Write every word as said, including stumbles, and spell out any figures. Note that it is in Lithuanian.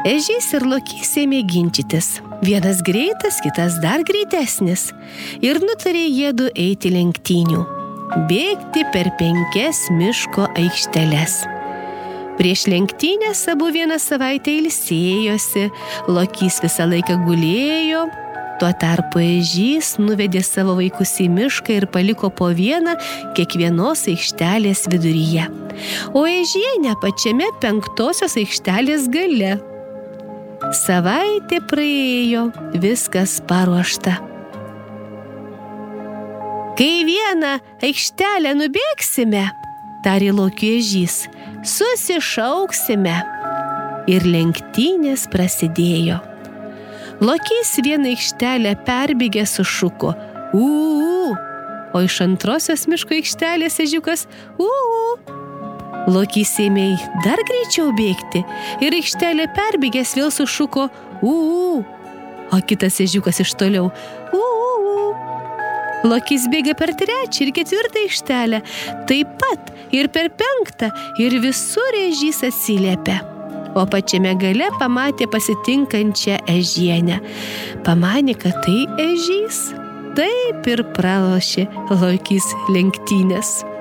Ežys ir lokys ėmė ginčytis. Vienas greitas, kitas dar greitesnis. Ir nutarė jiedu eiti lenktynių. Bėgti per penkias miško aikšteles. Prieš lenktynės abu vieną savaitę ilsėjosi, lokys visą laiką gulėjo, tuo tarpu ežys nuvedė savo vaikus į mišką ir paliko po vieną kiekvienos aikštelės viduryje, o ežienė pačiame penktosios aikštelės gale. Savaitė praėjo, viskas paruošta. Kai vieną aikštelę nubėgsime, tarė lokiui ežys, susišauksime. Ir lenktynės prasidėjo. Lokys vieną aikštelę perbėgė sušuko u-u, o iš antrosios miško aikštelės ežiukas u-u. Lokys ėmė dar greičiau bėgti ir aikštelę perbėgęs vėl sušuko u-u, o kitas ežiukas iš toliau u-u. Lokys bėga per trečią ir ketvirtą aikštelę, taip pat ir per penktą, ir visur ežys atsiliepė. O pačiame gale pamatė pasitinkančią ežienę. Pamanė, kad tai ežys. Taip ir pralošė lokys lenktynės.